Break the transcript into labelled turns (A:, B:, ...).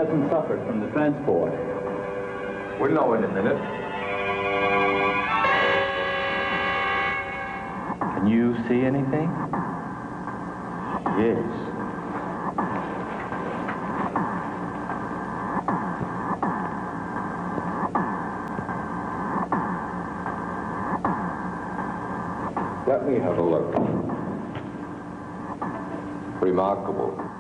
A: person suffered from the transport.
B: We'll know in a minute.
A: Can you see anything? Yes.
B: Let me have a look. Remarkable.